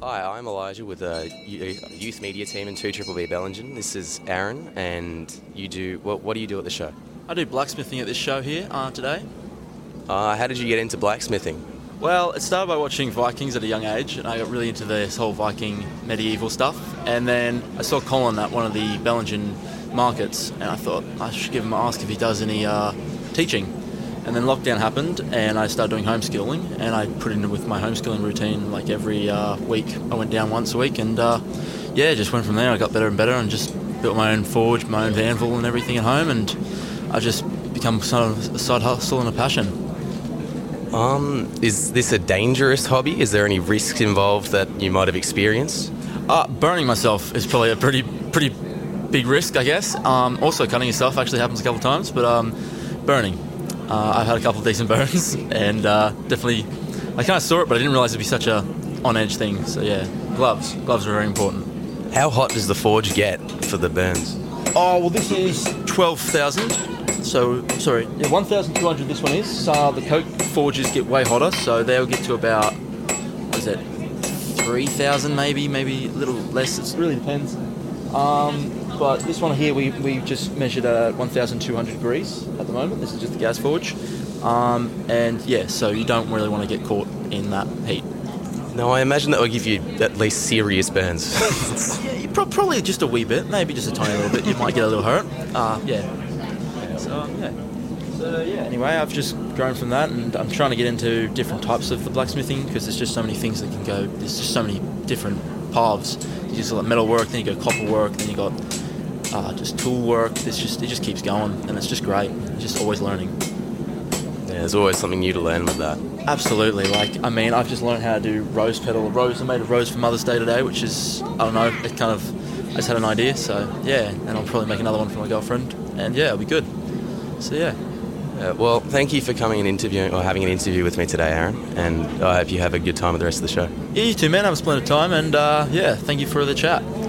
Hi, I'm Elijah with a youth media team in 2BBB Bellingen. This is Aaron, and you do what do you do at the show? I do blacksmithing at this show here today. How did you get into blacksmithing? Well, it started by watching Vikings at a young age, and I got really into this whole Viking medieval stuff. And then I saw Colin at one of the Bellingen markets, and I thought I should give him an ask if he does any teaching. And then lockdown happened, and I started doing homeschooling, and I put in with my homeschooling routine like every week. I went down once a week, and just went from there. I got better and better, and just built my own forge, my own anvil, and everything at home, and I just become sort of a side hustle and a passion. Is this a dangerous hobby? Is there any risks involved that you might have experienced? Burning myself is probably a pretty big risk, I guess. Also, cutting yourself actually happens a couple of times, but burning. I've had a couple of decent burns, and definitely, I kind of saw it, but I didn't realise it'd be such a on-edge thing. So yeah, gloves are very important. How hot does the forge get for the burns? Oh, well, this is 12,000. So, sorry, 1,200 this one is. The coke forges get way hotter, so they'll get to about, 3,000 maybe a little less. It really depends. But this one here, we just measured at 1,200 degrees at the moment. This is just the gas forge. So you don't really want to get caught in that heat. No, I imagine that will give you at least serious burns. Yeah, probably just a wee bit, maybe just a tiny little bit. You might get a little hurt. Anyway, I've just grown from that, and I'm trying to get into different types of the blacksmithing because there's just so many things that can go. There's just so many different paths. You just got metal work, then you got copper work, then you got just tool work. It just keeps going, and it's just great. You're just always learning. Yeah, there's always something new to learn with that. Absolutely. I've just learned how to do rose petal. I made a rose for Mother's Day today, which is, I don't know, I just had an idea, so yeah, and I'll probably make another one for my girlfriend, and yeah, it'll be good. So yeah. Well, thank you for coming and having an interview with me today, Aaron, and I hope you have a good time with the rest of the show. Yeah, you too, man. Have a splendid time, and thank you for the chat.